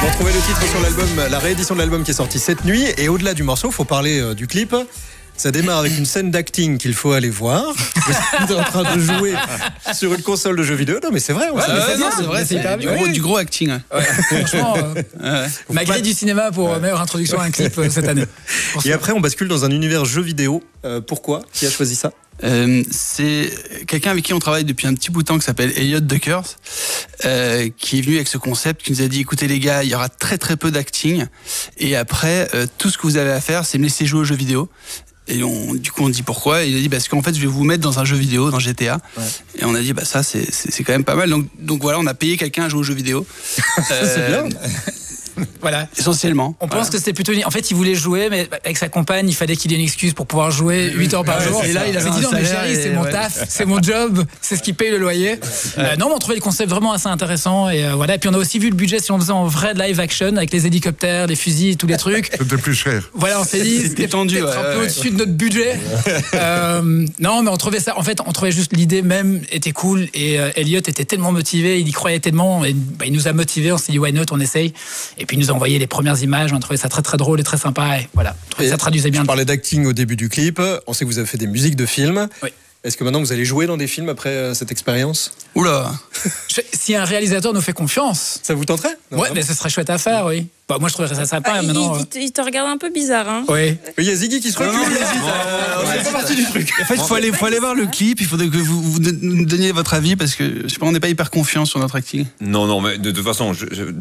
Vous retrouvez le titre sur l'album, la réédition de l'album qui est sorti cette nuit. Et au-delà du morceau, il faut parler du clip. Ça démarre avec une scène d'acting qu'il faut aller voir. Vous êtes en train de jouer sur une console de jeux vidéo. Non, mais c'est vrai. C'est vrai, c'est hyper bien. Du gros acting. Franchement, malgré du cinéma pour meilleure introduction à un clip cette année. Et après, on bascule dans un univers jeux vidéo. Pourquoi ? Qui a choisi ça ? C'est quelqu'un avec qui on travaille depuis un petit bout de temps qui s'appelle Elliot Duckers, qui est venu avec ce concept, qui nous a dit écoutez les gars, il y aura très très peu d'acting et après tout ce que vous avez à faire c'est me laisser jouer aux jeux vidéo. Et du coup on dit pourquoi, et il a dit parce qu'en fait je vais vous mettre dans un jeu vidéo, dans GTA. Et on a dit ça c'est quand même pas mal, donc voilà, on a payé quelqu'un à jouer aux jeux vidéo. C'est bien. Voilà. Essentiellement. On pense que c'était plutôt... En fait, il voulait jouer, mais avec sa compagne, il fallait qu'il ait une excuse pour pouvoir jouer 8 heures par jour. Et là, il avait s'est dit, un non, mais salaire chérie, c'est mon taf, c'est mon job, c'est ce qui paye le loyer. Non, mais on trouvait le concept vraiment assez intéressant. Et voilà. Et puis, on a aussi vu le budget si on faisait en vrai de live action, avec les hélicoptères, les fusils, tous les trucs. C'était plus cher. Voilà, on s'est dit, c'était tendu, peut-être un peu au-dessus de notre budget. Non, mais on trouvait ça... En fait, on trouvait juste l'idée même était cool. Et Elliot était tellement motivé, il y croyait tellement. Et, il nous a motivés, on s'est dit, why not, on essaye. Et puis, il nous a envoyé les premières images, on a trouvé ça très très drôle et très sympa, et voilà, ça traduisait bien. Je parlais d'acting au début du clip, on sait que vous avez fait des musiques de films. Oui. Est-ce que maintenant vous allez jouer dans des films après cette expérience ? Oula. Si un réalisateur nous fait confiance, ça vous tenterait ? Ouais, mais ce serait chouette à faire, oui. Bah, moi je trouverais ça sympa maintenant. Il te regarde un peu bizarre, hein. Oui. Il y a Ziggy qui se recule. C'est pas partie du truc. En fait, il faut aller voir le clip, il faudrait que vous nous donniez votre avis parce que je sais pas, on n'est pas hyper confiant sur notre acting. Non, mais de toute façon,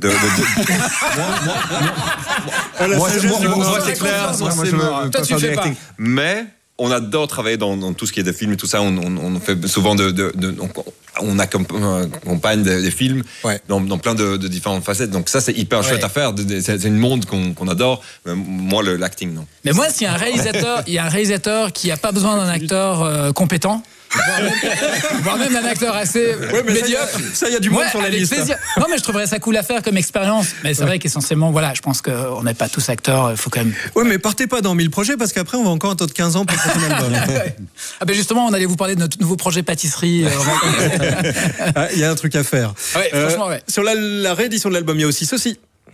Moi, c'est clair. Toi, tu le fais pas. Mais on adore travailler dans tout ce qui est des films et tout ça. On fait souvent on accompagne des films dans plein de différentes facettes. Donc ça, c'est hyper chouette à faire. C'est une monde qu'on adore. Mais moi, l'acting, non. Mais moi, s'il y a un réalisateur qui a pas besoin d'un acteur compétent, voire même un acteur assez médiocre. Ça, il y a du monde sur la liste. Plaisir. Non, mais je trouverais ça cool à faire comme expérience. Mais c'est vrai qu'essentiellement, voilà, je pense qu'on n'est pas tous acteurs. Il faut quand même. Oui, mais partez pas dans 1000 projets parce qu'après, on va encore attendre 15 ans pour faire un album. Ah ben justement, on allait vous parler de notre nouveau projet pâtisserie. Il y a un truc à faire. Ouais, franchement, ouais. Sur la réédition de l'album, il y a aussi ceci.